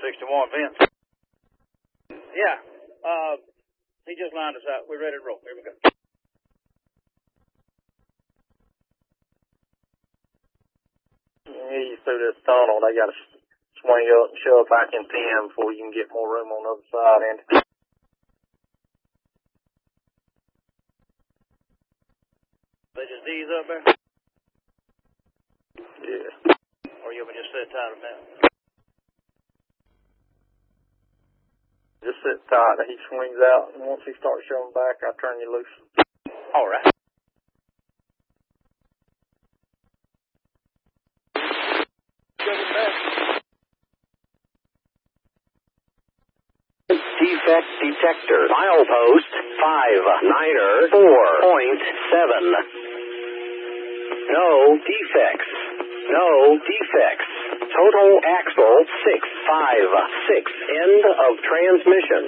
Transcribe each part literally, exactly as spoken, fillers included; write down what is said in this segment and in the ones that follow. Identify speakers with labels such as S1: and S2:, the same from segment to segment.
S1: sixty-one, Vince. Yeah. Uh, he just lined us out. We're ready to roll. Here we go.
S2: He's through this tunnel. They got to swing up and shove back in ten before you can get more room on the other side, Andy.
S1: They just ease up there?
S2: Yeah.
S1: Or you want me to just sit tight on that?
S2: Just sit tight. He swings out, and once he starts shoving back, I turn you loose.
S1: All right.
S3: Defect detector. Milepost five niner four point seven. No defects. No defects. Total axle six five six. End of transmission.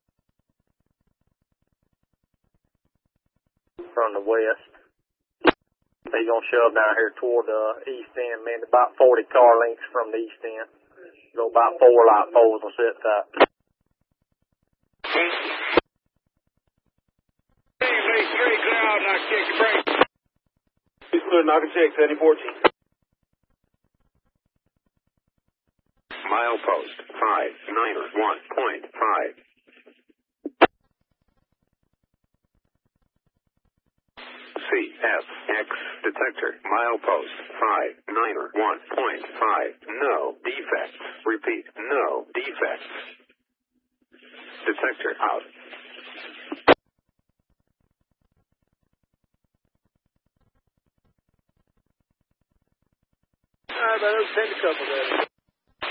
S2: From the west. He's going to shove down here toward the east end, man. About forty car lengths from the east end. Go about four light poles and sit tight.
S1: Straight cloud, and I check your brakes.
S4: He's clear, knock and check, seventy fourteen.
S3: Milepost five niner one point five. C F X detector. Milepost five niner one point five. No defects. Repeat, no defects. Detector out.
S1: All right, let's take a couple there.